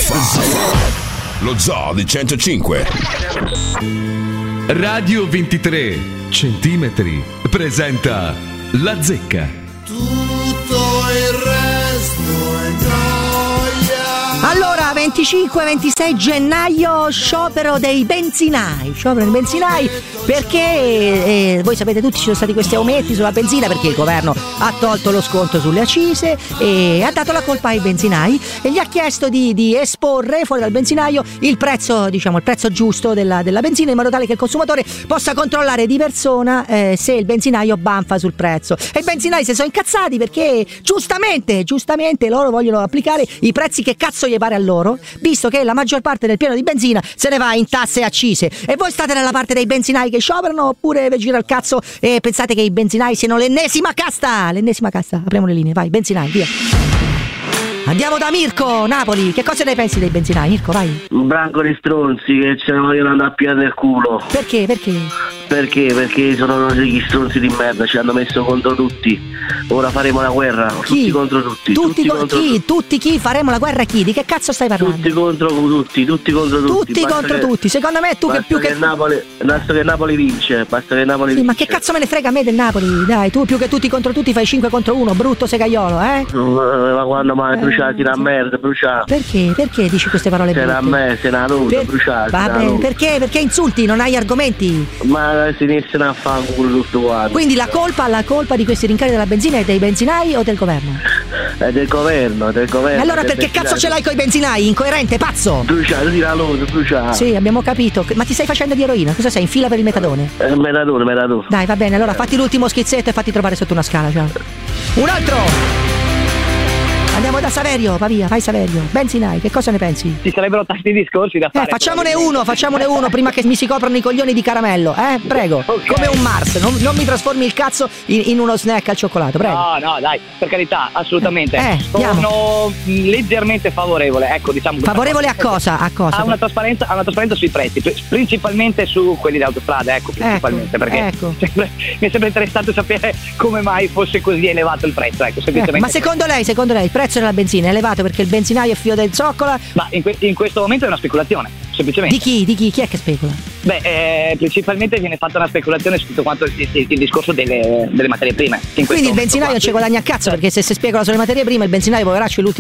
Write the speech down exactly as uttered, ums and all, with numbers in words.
Lo Zoo di centocinque. Radio ventitré centimetri presenta La Zecca. Tutto il resto è gioia. Allora, venticinque ventisei gennaio, sciopero dei benzinai. Sciopero dei benzinai perché eh, voi sapete tutti ci sono stati questi aumenti sulla benzina perché il governo ha tolto lo sconto sulle accise e ha dato la colpa ai benzinai e gli ha chiesto di, di esporre fuori dal benzinaio il prezzo, diciamo, il prezzo giusto della, della benzina in modo tale che il consumatore possa controllare di persona eh, se il benzinaio banfa sul prezzo. E i benzinai si sono incazzati perché giustamente, giustamente loro vogliono applicare i prezzi che cazzo gli pare a loro, visto che la maggior parte del pieno di benzina se ne va in tasse e accise. E voi state nella parte dei benzinai che scioperano oppure vi gira il cazzo e pensate che i benzinai siano l'ennesima casta? L'ennesima casta. Apriamo le linee, vai, benzinai, via. Andiamo da Mirko, Napoli. Che cosa ne pensi dei benzinai, Mirko, vai? Un branco di stronzi che ce ne vogliono andare a piede nel culo. Perché? Perché? Perché? Perché sono degli stronzi di merda, ci hanno messo contro tutti. Ora faremo la guerra, Chi? tutti contro tutti. Tutti, tutti co- contro chi? tutti. Tutti chi? Faremo la guerra a chi? Di che cazzo stai parlando? Tutti contro tutti, tutti contro tutti. Tutti Basta contro che, tutti. Secondo me tu che basta più che che... Napoli, basta che Napoli vince, basta che Napoli Sì, vince. ma che cazzo me ne frega a me del Napoli? Dai, tu più che tutti contro tutti fai cinque contro uno, brutto segaiolo, eh? Ma quando mai bruciati una merda, bruciati. Perché? Perché dici queste parole Se brutte? la me, se la nuda, Per- bruciati. Vabbè, perché? Perché insulti? Non hai argomenti? Ma si iniziano a fare un culo tutto quanto. Quindi la colpa, la colpa di questi rincari della benzina è dei benzinai o del governo? È del governo, è del E governo. allora del perché cazzo benzinai. ce l'hai coi benzinai? Incoerente, pazzo! Bruciato, tira la luce, bruciato. Sì, abbiamo capito. Ma ti stai facendo di eroina? Cosa sei? In fila per il metadone? Eh, metadone, metadone. Dai, va bene, allora fatti l'ultimo schizzetto e fatti trovare sotto una scala, ciao. Un altro! Andiamo da Saverio, va via, vai Saverio. Benzinai, che cosa ne pensi? Ci sarebbero tanti discorsi da Eh, fare. facciamone uno, facciamone uno prima che mi si coprano i coglioni di caramello, eh? Prego. Ok. Come un Mars, non, non mi trasformi il cazzo in, in uno snack al cioccolato, prego. No, no, dai, per carità, assolutamente. Eh, Sono leggermente favorevole, ecco, diciamo. Favorevole a cosa? A cosa? A una trasparenza, a una trasparenza sui prezzi, pri- principalmente su quelli di autostrada, ecco, principalmente, Ecco, perché ecco. sempre- mi è sempre interessato sapere come mai fosse così elevato il prezzo, ecco, Eh, semplicemente. ma secondo lei, secondo lei il prezzo della benzina è elevato perché il benzinaio è figlio del zoccola? Ma in, que- in questo momento è una speculazione, semplicemente. Di chi? Di chi? Chi è che specula? Beh, eh, principalmente viene fatta una speculazione su tutto quanto il, il- il discorso delle, delle materie prime. che in Quindi questo il benzinaio non momento ci qua- guadagna a cazzo perché se si specula sulle materie prime il benzinaio poveraccio è l'ultimo